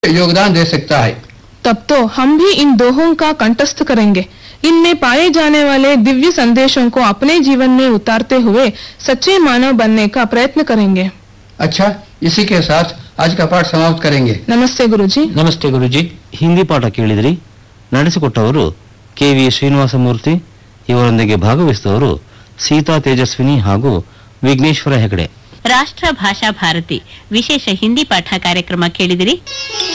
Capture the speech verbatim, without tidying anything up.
योगदान दे सकता है। तब तो हम भी इन दोहों का कंठस्थ करेंगे। इनमें पाए जाने वाले दिव्य संदेशों को अपने जीवन में उतारते हुए सच्चे मानव बनने का प्रयत्न करेंगे। अच्छा, इसी के साथ आज का पाठ समाप्त करेंगे। नमस्ते गुरुजी। ನಮಸ್ತೆ ಗುರುಜಿ. ಹಿಂದಿ ಪಾಠ ಕೇಳಿದ್ರಿ. ನಡೆಸಿಕೊಟ್ಟವರು ಕೆ ವಿ ಶ್ರೀನಿವಾಸಮೂರ್ತಿ. ಇವರೊಂದಿಗೆ ಭಾಗವಹಿಸಿದವರು ಸೀತಾ ತೇಜಸ್ವಿನಿ ಹಾಗೂ ವಿಘ್ನೇಶ್ವರ ಹೆಗಡೆ. ರಾಷ್ಟ್ರ ಭಾಷಾ ಭಾರತಿ ವಿಶೇಷ ಹಿಂದಿ ಪಾಠ ಕಾರ್ಯಕ್ರಮ ಕೇಳಿದಿರಿ.